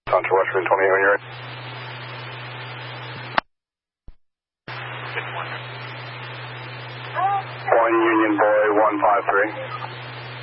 Central Western 28 when you're ready. One Union Boy 153.